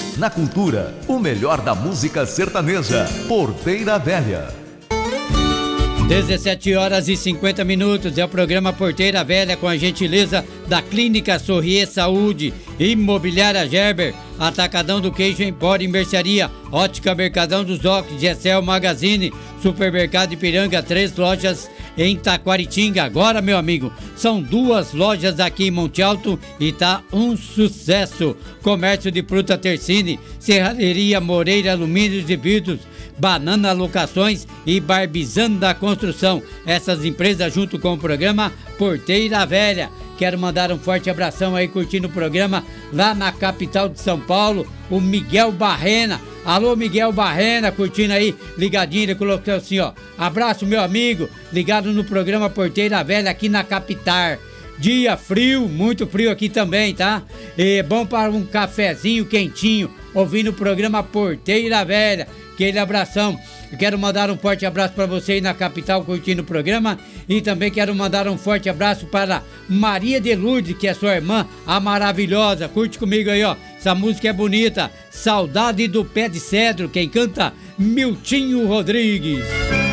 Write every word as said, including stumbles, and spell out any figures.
Na cultura, o melhor da música sertaneja. Porteira Velha. dezessete horas e cinquenta minutos, é o programa Porteira Velha com a gentileza da Clínica Sorrier Saúde, Imobiliária Gerber, Atacadão do Queijo Empório e Mercearia, Ótica Mercadão dos Óculos, Gessel Magazine, Supermercado Ipiranga, três lojas em Taquaritinga. Agora, meu amigo, são duas lojas aqui em Monte Alto e tá um sucesso. Comércio de Fruta Tercine, Serraria Moreira Alumínios e Vidros, Banana Locações e Barbizanda Construção. Essas empresas junto com o programa Porteira Velha. Quero mandar um forte abração aí curtindo o programa lá na capital de São Paulo, o Miguel Barrena. Alô, Miguel Barrena, curtindo aí, ligadinho, ele colocou assim, ó: abraço, meu amigo, ligado no programa Porteira Velha aqui na capital. Dia frio, muito frio aqui também, tá? É bom para um cafezinho quentinho, ouvindo o programa Porteira Velha. Aquele abração. Eu quero mandar um forte abraço para você aí na capital curtindo o programa, e também quero mandar um forte abraço para Maria de Lourdes, que é sua irmã, a maravilhosa. Curte comigo aí, ó. Essa música é bonita. Saudade do Pé de Cedro. Quem canta? Miltinho Rodrigues.